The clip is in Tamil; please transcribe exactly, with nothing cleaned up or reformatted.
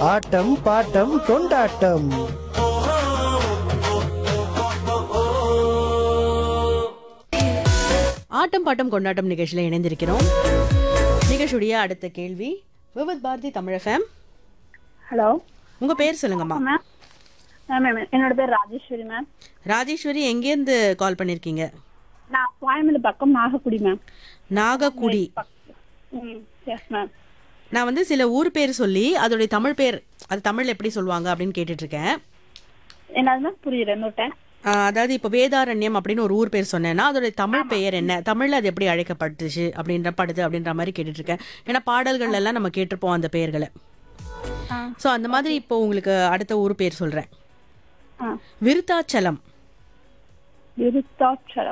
ஆட்டம் பாட்டம் கொண்டாட்டம். ஆட்டம் பாட்டம் கொண்டாட்டம் நிகழ்ச்சியில் இணைந்திருக்கிறோம். நிகழ்ச்சியுடைய அடுத்த கேள்வி, விவித் பாரதி தமிழ் எஃப்எம். ஹலோ, உங்க பேர் சொல்லுங்கம்மா. மேம் மேம் என்னோட பேர் ராஜேஸ்வரி மேம். ராஜேஸ்வரி, எங்கேருந்து கால் பண்ணிருக்கீங்க? நான் கோயம்புத்தூர் பக்கம் நாகக்குடி மேம். நாகக்குடி. ம் எஸ் மேம். நான் வந்து சில ஊர் பேர் சொல்லி அதோடைய தமிழ் பேர், அது தமிழ்ல எப்படி சொல்லுவாங்க அப்படின்னு கேட்டுட்டு இருக்கேன். என்னது மேம்? புரியல, இன்னொரு டைம். ஆஹ் அதாவது இப்போ வேதாரண்யம் அப்படின்னு ஒரு ஊர் பேர் சொன்னேன்னா அதோடைய தமிழ் பெயர் என்ன, தமிழ்ல அது எப்படி அழைக்கப்பட்டுச்சு அப்படின்ற படுது அப்படின்ற மாதிரி கேட்டுட்டு இருக்கேன். ஏன்னா பாடல்கள் எல்லாம் நம்ம கேட்டிருப்போம் அந்த பெயர்களை. ஸோ அந்த மாதிரி இப்போ உங்களுக்கு அடுத்த ஊர் பேர் சொல்றேன். விருத்தாச்சலம். விருத்தாச்சலம்.